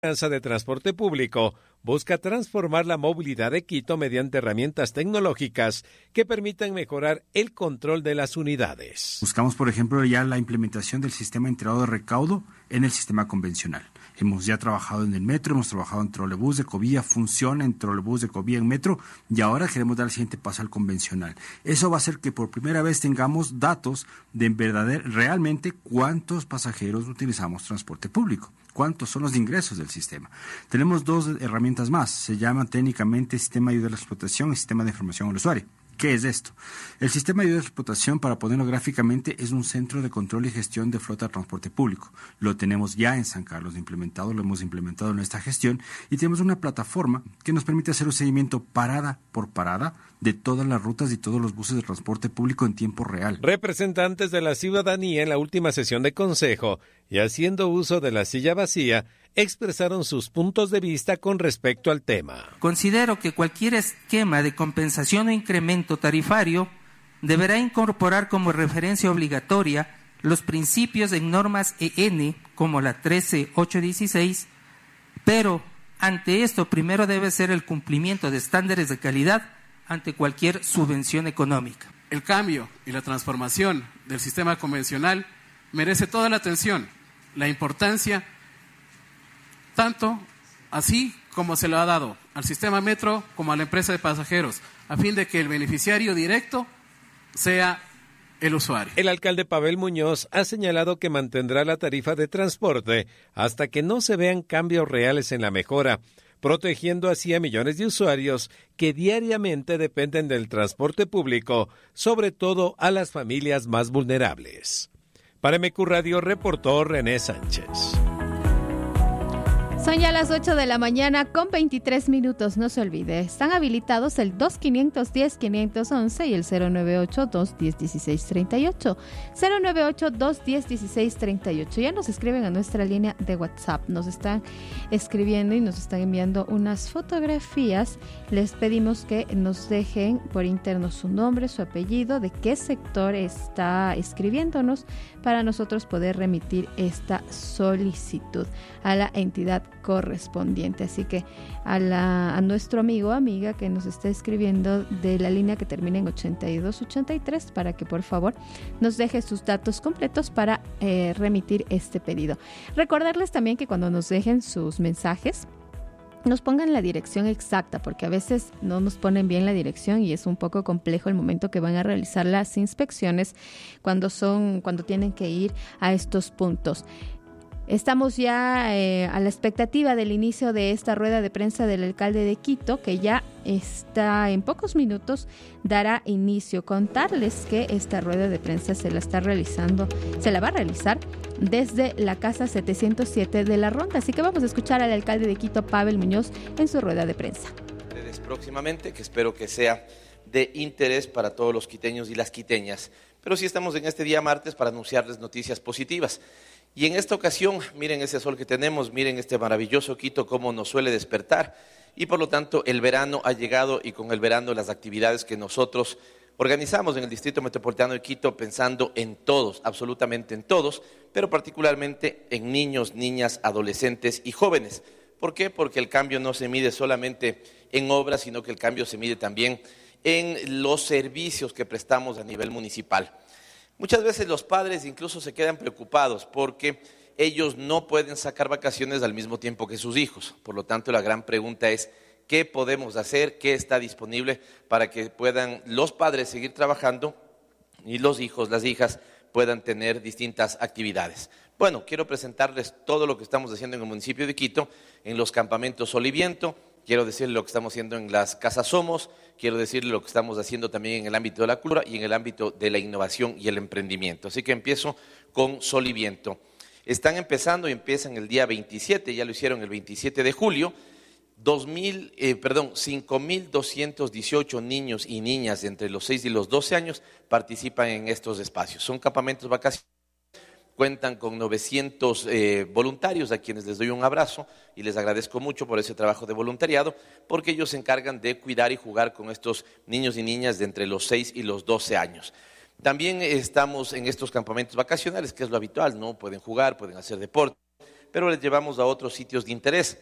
Alianza de Transporte Público busca transformar la movilidad de Quito mediante herramientas tecnológicas que permitan mejorar el control de las unidades. Buscamos, por ejemplo, ya la implementación del sistema integrado de recaudo en el sistema convencional. Hemos ya trabajado en el metro, hemos trabajado en trolebús de Ecovía, funciona en trolebús de Ecovía en metro y ahora queremos dar el siguiente paso al convencional. Eso va a hacer que por primera vez tengamos datos de realmente cuántos pasajeros utilizamos transporte público. ¿Cuántos son los ingresos del sistema? Tenemos dos herramientas más. Se llama técnicamente Sistema de Ayuda a la Explotación y Sistema de Información al Usuario. ¿Qué es esto? El Sistema de Ayuda a la Explotación, para ponerlo gráficamente, es un centro de control y gestión de flota de transporte público. Lo tenemos ya en San Carlos implementado, lo hemos implementado en nuestra gestión y tenemos una plataforma que nos permite hacer un seguimiento parada por parada de todas las rutas y todos los buses de transporte público en tiempo real. Representantes de la ciudadanía en la última sesión de consejo y haciendo uso de la silla vacía, expresaron sus puntos de vista con respecto al tema. Considero que cualquier esquema de compensación o incremento tarifario deberá incorporar como referencia obligatoria los principios en normas EN, como la 13816, pero ante esto primero debe ser el cumplimiento de estándares de calidad ante cualquier subvención económica. El cambio y la transformación del sistema convencional merece toda la atención, la importancia, tanto así como se lo ha dado al sistema metro como a la empresa de pasajeros, a fin de que el beneficiario directo sea el usuario. El alcalde Pavel Muñoz ha señalado que mantendrá la tarifa de transporte hasta que no se vean cambios reales en la mejora, protegiendo así a millones de usuarios que diariamente dependen del transporte público, sobre todo a las familias más vulnerables. Para MQ Radio reportó René Sánchez. Son ya las 8 de la mañana con 23 minutos. No se olvide, están habilitados el 2510-511 y el 098-210-1638. 098-210-1638. Ya nos escriben a nuestra línea de WhatsApp. Nos están escribiendo y nos están enviando unas fotografías. Les pedimos que nos dejen por interno su nombre, su apellido, de qué sector está escribiéndonos para nosotros poder remitir esta solicitud a la entidad correspondiente. Así que a nuestro amigo o amiga que nos está escribiendo de la línea que termina en 8283 para que por favor nos deje sus datos completos para remitir este pedido. Recordarles también que cuando nos dejen sus mensajes nos pongan la dirección exacta, porque a veces no nos ponen bien la dirección y es un poco complejo el momento que van a realizar las inspecciones cuando tienen que ir a estos puntos. Estamos ya a la expectativa del inicio de esta rueda de prensa del alcalde de Quito, que ya está en pocos minutos, dará inicio. Contarles que esta rueda de prensa se la va a realizar desde la casa 707 de la Ronda. Así que vamos a escuchar al alcalde de Quito, Pavel Muñoz, en su rueda de prensa. Próximamente, que espero que sea de interés para todos los quiteños y las quiteñas. Pero sí estamos en este día martes para anunciarles noticias positivas. Y en esta ocasión, miren ese sol que tenemos, miren este maravilloso Quito, cómo nos suele despertar. Y por lo tanto, el verano ha llegado y con el verano las actividades que nosotros organizamos en el Distrito Metropolitano de Quito pensando en todos, absolutamente en todos, pero particularmente en niños, niñas, adolescentes y jóvenes. ¿Por qué? Porque el cambio no se mide solamente en obras, sino que el cambio se mide también en los servicios que prestamos a nivel municipal. Muchas veces los padres incluso se quedan preocupados porque ellos no pueden sacar vacaciones al mismo tiempo que sus hijos. Por lo tanto, la gran pregunta es, ¿qué podemos hacer? ¿Qué está disponible para que puedan los padres seguir trabajando y los hijos, las hijas, puedan tener distintas actividades? Bueno, quiero presentarles todo lo que estamos haciendo en el municipio de Quito, en los campamentos Sol y Viento. Quiero decirles lo que estamos haciendo en las Casas Somos, quiero decirles lo que estamos haciendo también en el ámbito de la cultura y en el ámbito de la innovación y el emprendimiento. Así que empiezo con Sol y Viento. Están empezando y empiezan el día 27, ya lo hicieron el 27 de julio. 5.218 niños y niñas entre los 6 y los 12 años participan en estos espacios. Son campamentos vacacionales. Cuentan con 900 voluntarios a quienes les doy un abrazo y les agradezco mucho por ese trabajo de voluntariado, porque ellos se encargan de cuidar y jugar con estos niños y niñas de entre los 6 y los 12 años. También estamos en estos campamentos vacacionales, que es lo habitual, ¿no? Pueden jugar, pueden hacer deporte, pero les llevamos a otros sitios de interés.